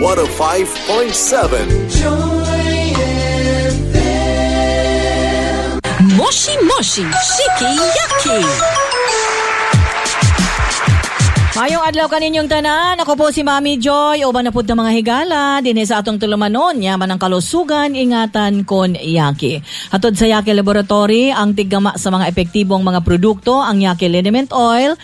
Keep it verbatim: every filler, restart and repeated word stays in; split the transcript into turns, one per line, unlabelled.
one oh five point seven.
Moshi Moshi Shiki Yaki. Mayong adlaw kaninyong tanan, ako po si Mami Joy, uban na pud ng mga higala, dinhi sa atong tulumanon, yaman ang kalusugan, ingatan kon Yaki. Hatod sa Yaki Laboratory, ang tiggama sa mga epektibong mga produkto, ang Yaki Liniment Oil,